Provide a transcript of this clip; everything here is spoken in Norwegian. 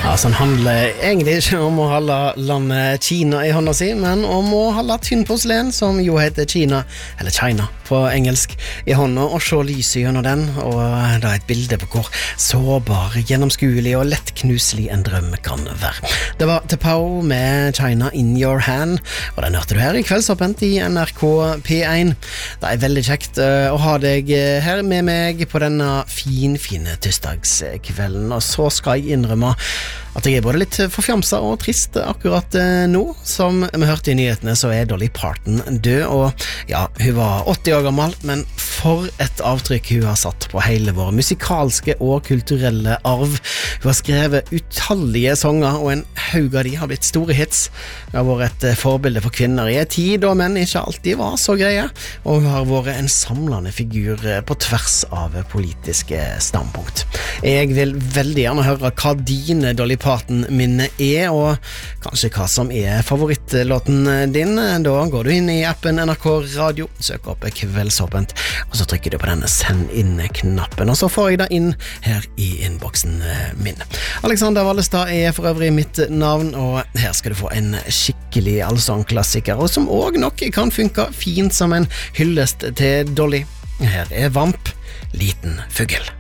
Ja, sånn handler egentlig ikke om å holde landet Kina i hånda si, men om å holde tynn porselen, som jo heter Kina, eller China på engelsk, i hånda, og se lyset gjennom den, og det er et bilde på hvor sårbar, gjennomskuelig og lettknuselig en drøm kan være. Det var T'Pau med China in your hand, og den hørte du her i Kveldsåpent i NRK P1. Det er veldig kjekt å ha deg her med meg på denne fine tirsdagskvelden, og så skal jeg innrømme at jeg er både litt forfjamsa og trist akkurat nå. Som vi hørte i nyhetene, så er Dolly Parton død, og ja, hun var 80 år gammel, men for et avtrykk hun har satt på hele vår musikalske og kulturelle arv. Hun har skrevet utallige sanger, og en haug av de har blitt store hits. Hun har vært et forbilde for kvinner i en tid da menn ikke alltid var så greie, og hun har vært en samlende figur på tvers av politiske standpunkt. Jeg vil veldig gjerne høre hva dine Dolly Parton-minne er, og kanskje hva som er favorittlåten din. Da går du inn i appen NRK Radio, søk opp Kveldsåpent, og så trykker du på denne send inn-knappen, og så får jeg det inn her i innboksen min. Alexander Wallestad er for øvrig mitt navn, og her skal du få en skikkelig allsangklassiker, og som også nok kan funke fint som en hyllest til Dolly. Her er Vamp, Liten Fugl.